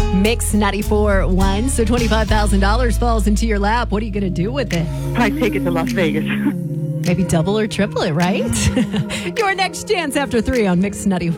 Mix 94.1. So $25,000 falls into your lap. What are you going to do with it? Probably take it to Las Vegas. Maybe double or triple it, right? Your next chance after 3 on Mix 94.